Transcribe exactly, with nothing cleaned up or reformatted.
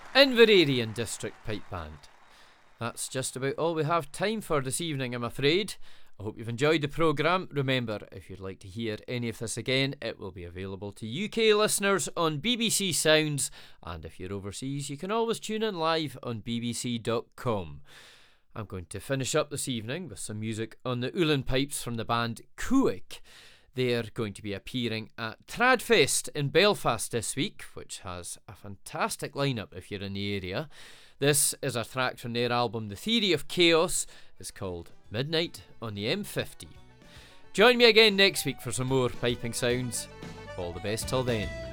Inverarian District Pipe Band. That's just about all we have time for this evening, I'm afraid. I hope you've enjoyed the programme. Remember, if you'd like to hear any of this again, it will be available to U K listeners on B B C Sounds, and if you're overseas, you can always tune in live on b b c dot com. I'm going to finish up this evening with some music on the Ulan pipes from the band Cuick. They're going to be appearing at Tradfest in Belfast this week, which has a fantastic lineup if you're in the area. This is a track from their album The Theory of Chaos. It's called Midnight on the M fifty. Join me again next week for some more piping sounds. All the best till then.